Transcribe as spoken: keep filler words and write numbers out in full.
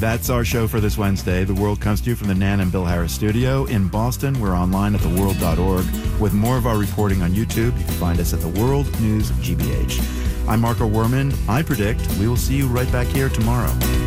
That's our show for this Wednesday. The World comes to you from the Nan and Bill Harris studio. In Boston, we're online at the world dot org with more of our reporting on YouTube. You can find us at the World News G B H. I'm Marco Werman. I predict we will see you right back here tomorrow.